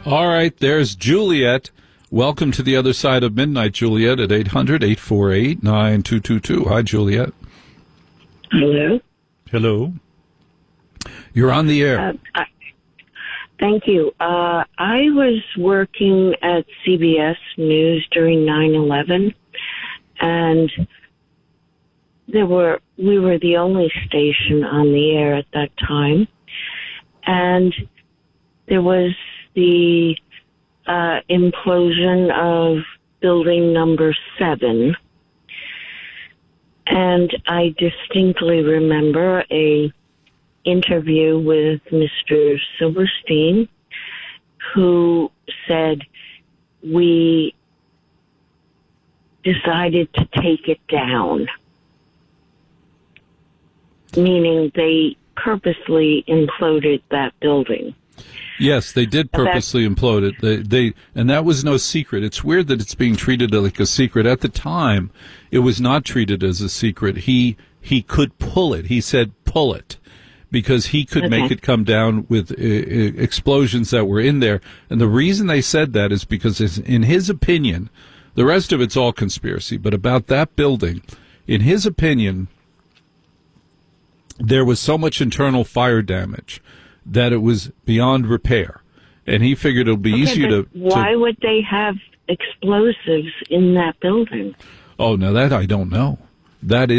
All right, there's Juliet. Welcome to the other side of midnight, Juliet, at 800-848-9222. Hi, Juliet. Hello. Hello. You're on the air. Thank you. I was working at CBS News during 9/11, and we were the only station on the air at that time, and there was the implosion of building number 7, and I distinctly remember a interview with Mr. Silverstein, who said, we decided to take it down, meaning they purposely imploded that building. Yes, they did purposely implode it. They and that was no secret. It's weird that it's being treated like a secret. At the time, it was not treated as a secret. He could pull it. He said, pull it, because he could make it come down with explosions that were in there. And the reason they said that is because, in his opinion, the rest of it's all conspiracy, but about that building, in his opinion, there was so much internal fire damage that it was beyond repair. And he figured it would be easier to... Why would they have explosives in that building? Oh, now that I don't know. That is